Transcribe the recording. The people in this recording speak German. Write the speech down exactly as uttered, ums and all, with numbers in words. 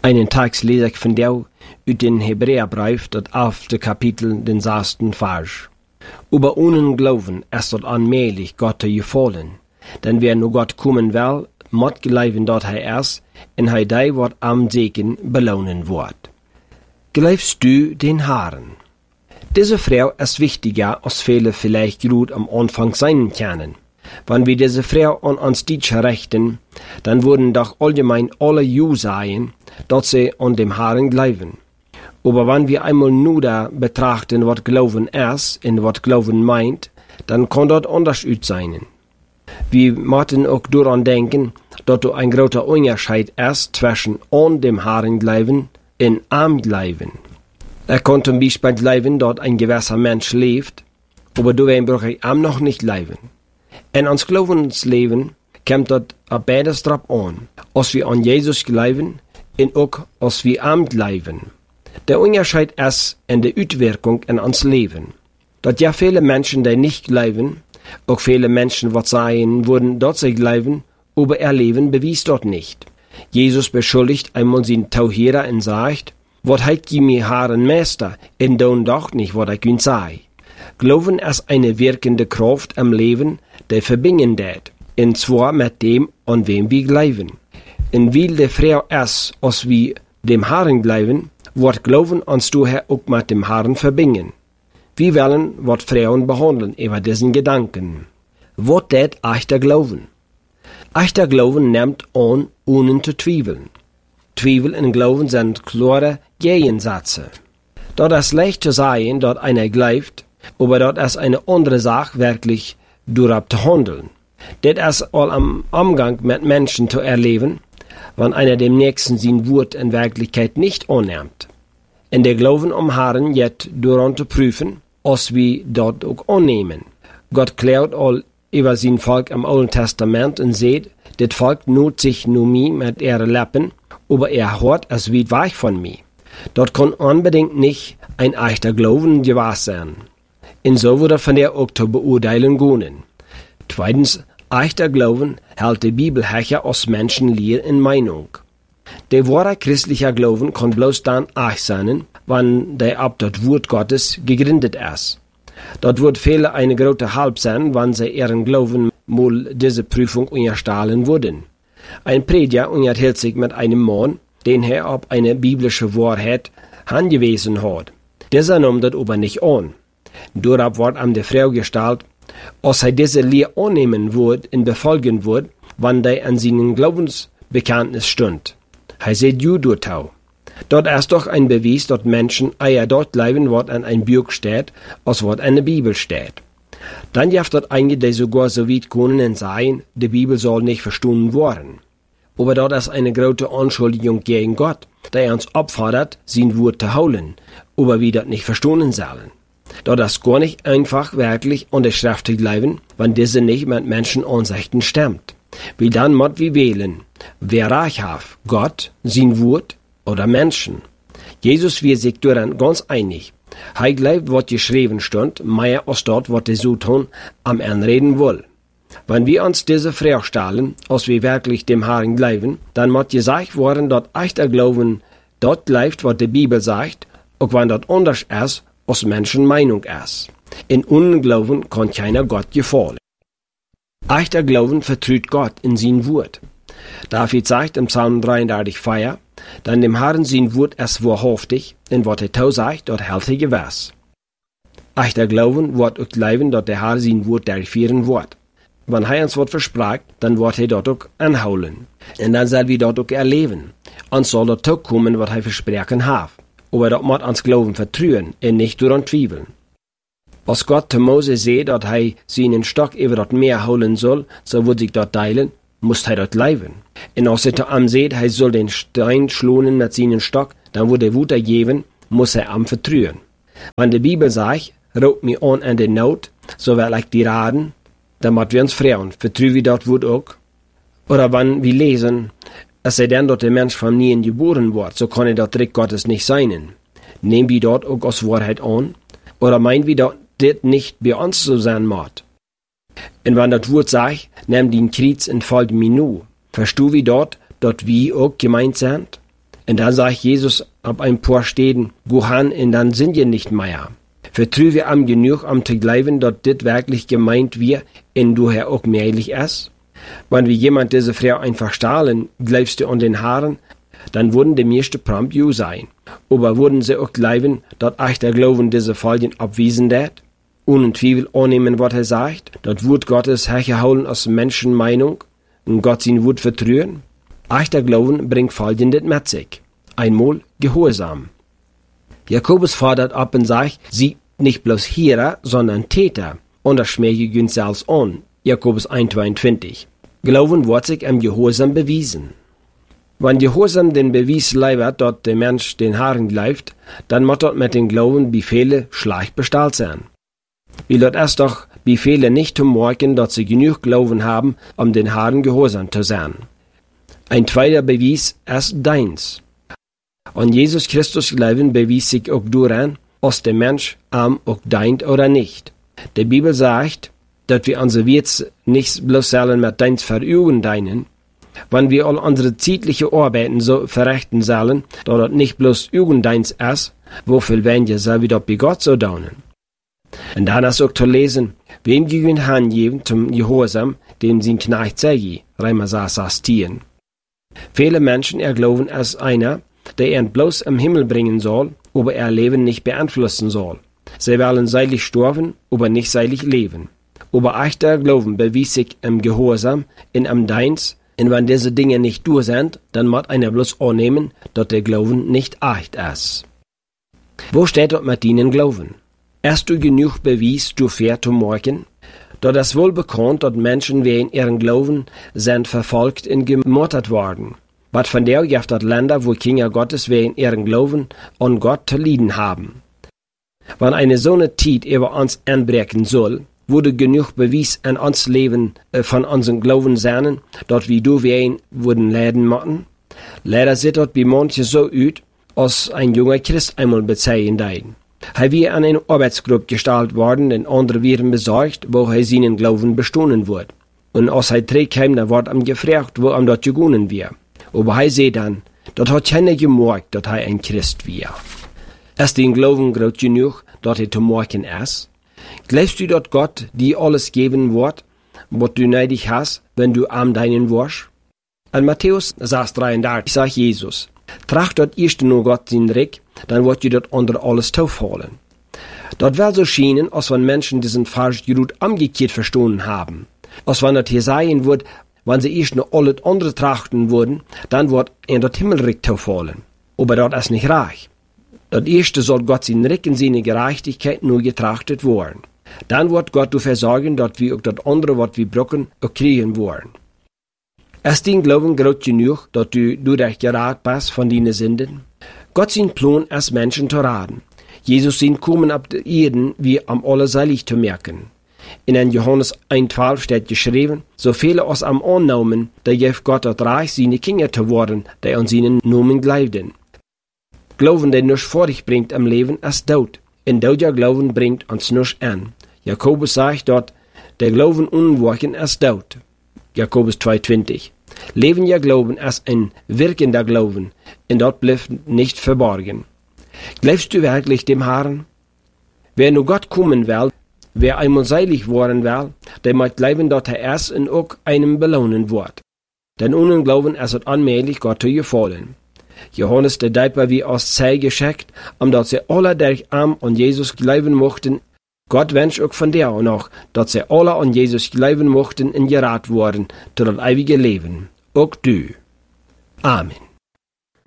Einen Text lese ich von dir uit den Hebräerbrief, das elfte Kapitel, den sechsten Vers. Aber ohne Glauben ist dort allmählich Gott zu gefallen. Denn wer nur Gott kommen will, muss glauben, dort er ist, und er die wird am Segen belohnen wird. Glaubst du den Herrn? Diese Frau ist wichtiger, als viele vielleicht gut am Anfang sein können. Wenn wir diese Frau an uns Deutsche richten, dann würden doch allgemein alle Juden sagen, dass sie an dem Herrn glauben. Aber wenn wir einmal nur da betrachten, was Glauben ist und was Glauben meint, dann kann das anders sein. Wir müssen auch daran denken, dass da ein großer Unterschied ist zwischen an dem Herrn glauben und am Glauben. Er kann zum Beispiel glauben, dass ein gewisser Mensch lebt, aber du brauche ich am noch nicht glauben. In uns Glaubensleben kommt das auf beides drauf an, als wir an Jesus glauben und auch als wir am glauben. Der Unterschied ist in der Auswirkung in uns Leben. Dass ja viele Menschen, die nicht glauben, auch viele Menschen, was sagen würden, dass sie glauben, aber ihr Leben bewies dort nicht. Jesus beschuldigt einmal seinen Tauhierer und sagt, was heit je mir Herren Meister, und don doch nicht, was ich ihn sei. Glauben ist eine wirkende Kraft im Leben, die verbinden det, und zwar mit dem, an wem wir glauben. Und weil die Frau ist, als wir dem Herrn glauben, wird Glauben uns daher auch mit dem Herrn verbinden. Wir wollen, was Frauen behandeln, über diesen Gedanken. Was det echter Glauben? Echter Glauben nimmt an, ohne zu zweifeln. Zweifel und Glauben sind klare Gegensätze. Dort ist leicht zu sagen, dass einer glaubt, aber dort ist eine andere Sache, wirklich darauf zu handeln. Das ist all am Umgang mit Menschen zu erleben, wenn einer dem Nächsten sein Wort in Wirklichkeit nicht annimmt. In der Glauben am Herrn jetzt daran zu prüfen, als wir dort auch annehmen. Gott klärt all über sein Volk im Alten Testament und sagt, das Volk nut sich nur mir mit ihren Lippen, aber er hört es weit weg von mir. Dort kann unbedingt nicht ein echter Glauben gewahr sein. Und so würde von der auch zu beurteilen gehen. Zweitens, echter Glauben hält die Bibelherrscher aus Menschenlehr in Meinung. Der wahre christliche Glauben kann bloß dann echt sein, wenn der ab das Wort Gottes gegründet ist. Dort wird viele eine große Halb sein, wenn sie ihren Glauben mal diese Prüfung unterstellen würden. Ein Prediger unterhält sich mit einem Mann, den er auf eine biblische Wahrheit angewiesen hat. Dieser nimmt das aber nicht an. Darauf wird ihm die Frau gestellt, als er diese Lehre annehmen wird und befolgen wird, wenn er an seinem Glaubensbekenntnis stund. Er sagt, du dort auch. Dort ist doch ein Beweis, dass Menschen eher dort bleiben, was an ein Buch steht, als was in der Bibel steht. Dann gibt es einige, die sogar so weit können und sagen, die Bibel soll nicht verstanden werden. Aber dort ist eine große Anschuldigung gegen Gott, der uns auffordert, sein Wort zu holen, aber wir das nicht verstanden sollen. Dort ist gar nicht einfach wirklich an der Schrift zu bleiben, wenn diese nicht mit Menschenansichten stimmt. Wie dann muss wir wählen, wer Recht hat, Gott, sein Wort oder Menschen. Jesus wird sich daran ganz einig. Er glaubt, was geschrieben stand, mehr als dort, was der Sultan am Anreden will. Wenn wir uns diese Frage stellen, als wir wirklich dem Herrn glauben, dann muss gesagt werden, dass echter Glauben dort glaubt, was die Bibel sagt, auch wenn das anders ist, als Menschenmeinung ist. In Unglauben kann keiner Gott gefallen. Echter Glauben vertraut Gott in sein Wort. David sagt im Psalm dreiunddreißig, vier, dann dem Herrn sein Wort ist wahrhaftig, und was er tau sagt, dort hält er gewiss. Echter Glauben wird auch glauben, dass der Herr sein Wort durchführen wird. Wenn er uns Wort verspricht, dann wird er dort auch anholen. Und dann soll wir dort auch erleben. Uns soll dort auch kommen, was er versprochen hat. Aber dort muss uns Glauben vertrauen und nicht daran zweifeln. Als Gott zu Mose sieht, dass er seinen Stock über das Meer holen soll, so wird sich dort teilen, muss er dort bleiben. Und als er zu ihm sieht, er soll den Stein schlagen mit seinem Stock, dann wird er Wutter geben, muss er ihm vertrauen. Wenn die Bibel sagt, raubt mir an in der Not, so will ich die raten, dann müssen wir uns freuen, vertrauen wir dort Wut auch. Oder wenn wir lesen, es sei denn, dass der Mensch von nie geboren wird, so kann er dort Trick Gottes nicht sein. Nehmen wir dort auch als Wahrheit an? Oder meinen wir, dass das nicht bei uns so sein muss? Und wenn das Wort sagt, nimm den Kreuz und folg mir nur, verstehst wir dort, dass wir auch gemeint sind? Und dann sagt Jesus ab ein paar Städten, go han, und dann sind je nicht mehr. Vertrü wir am genug, um zu glauben, dass dit wirklich gemeint wir, und du Herr auch möglich ist? Wenn wir jemand diese Frau einfach stahlen, glaubst du an den Haaren, dann würden die meisten prompt ju sein. Aber würden sie auch glauben, dass echt der Glauben diese Folgen abwiesen wird? Ohne Zweifel annehmen, was er sagt, das Wort Gottes hergeholen aus Menschenmeinung und Gott sein Wort vertrauen? Echter Glauben bringt Folgendes mit sich. Einmal Gehorsam. Jakobus fordert ab und sagt, sie nicht bloß Hörer, sondern Täter. Und das schmähe uns selbst an. Jakobus eins zweiundzwanzig. Glauben wird sich im Gehorsam bewiesen. Wenn Gehorsam den Beweis leibert, dass der Mensch den Haaren gleift, dann muss dort mit den Glauben Befehle schlecht bestellt sein. Wie dort erst doch Befehle nicht zu merken, dass sie genug Glauben haben, um den Haaren gehorsam zu sein. Ein zweiter Beweis ist deins. An Jesus Christus glauben bewies sich auch daran, ob der Mensch am auch deint oder nicht. Die Bibel sagt, dass wir unsere Wirts nicht bloß sollen mit deins verüben deinen, wenn wir all unsere zeitliche Arbeiten so verrichten sollen, da das nicht bloß üben deins ist, wofür werden wir so wieder bei Gott so daunen. Und dann ist auch zu lesen, wem gegen Hand geben zum Gehorsam, dem sein Knecht sei, Römer sechs zehn. Viele Menschen erglauben als einer, der ihn bloß im Himmel bringen soll, aber ihr Leben nicht beeinflussen soll. Sie wollen seilig sterben, aber nicht seilig leben. Aber echter Glauben bewies sich im Gehorsam, in am Deins, und wenn diese Dinge nicht durch sind, dann muss einer bloß annehmen, dass der Glauben nicht echt ist. Wo steht dort mit ihnen Glauben? Hast du genug Beweis dafür zu morgen? Da ist wohl bekannt, dass Menschen wegen ihren Glauben sind verfolgt und gemordet worden. Was von der gibt es Länder, wo Kinder Gottes wegen ihren Glauben an Gott zu leiden haben. Wenn eine so eine Zeit über uns anbrechen soll, würde genug Beweis an uns Leben äh, von unserem Glauben sein, dass wir du wen würden leiden müssen. Leider sieht das bei manchen so aus, als ein junger Christ einmal bezeichnen dein. Er wir an eine Arbeitsgruppe gestellt worden, und andere werden besorgt, wo er seinen Glauben bestohlen wird. Und als er zurückkam, dann wird ihm gefragt, wo ihm dort gegangen wird. Aber er sieht dann, dort hat keiner gemerkt, dass er ein Christ war. Ist den Glauben groß genug, dass er zu merken ist? Glaubst du, dass Gott dir alles geben wird, was du nötig hast, wenn du am deinen wirst? An Matthäus sechs dreiunddreißig sagt Jesus, tracht dort erst nur Gott sein Reich, dann wird dir dort unter alles zufallen. Dort wird so schienen, als wenn Menschen diesen falsch gut umgekehrt verstanden haben. Als wenn das hier sein wird, wenn sie erst nur alles andere trachten würden, dann wird ihnen das Himmelreich zufallen. Aber dort ist nicht reich. Das erste soll Gott sein Reich und seine Gerechtigkeit nur getrachtet werden. Dann wird Gott dafür sorgen, dass wir auch das andere, was wir brauchen, auch kriegen wollen. Ist dein Glauben groß genug, dass du durch gerat bist von deinen Sünden? Gott sein Plan ist Menschen zu raten. Jesus sein Kommen ab der Erden, wie am allerseilig zu merken. In Johannes eins zwölf steht geschrieben, so viele aus am Annahmen, der gibt Gott das Reich, seine Kinder zu werden, der an seinen Namen glauben. Glauben, der nichts vor dich bringt im Leben, ist Tod. Und dieser Glauben bringt uns nichts an. Jakobus sagt dort, der Glauben unwirken ist Tod. Jakobus zwei zwanzig. Leben ja Glauben ist ein wirkender Glauben, und dort bleibt nicht verborgen. Glaubst du wirklich dem Herrn? Wer nur Gott kommen will, wer einmal seilig worden will, der mag glauben, dass er erst und auch einem belohnen wird. Denn ohne Glauben ist es allmählich Gott zu gefallen. Johannes der Däuper wie aus Zei geschickt, um dass sie alle durch am an Jesus glauben mochten. Gott wünscht auch von der auch noch, dass sie alle an Jesus glauben mochten und gerat worden, zu das ewige Leben. Auch du. Amen.